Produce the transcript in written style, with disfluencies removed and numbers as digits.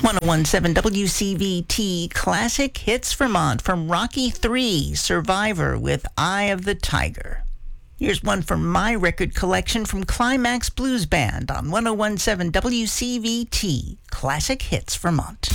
1017 WCVT Classic Hits Vermont from Rocky 3, Survivor with Eye of the Tiger. Here's one from my record collection from Climax Blues Band on 1017 WCVT Classic Hits Vermont.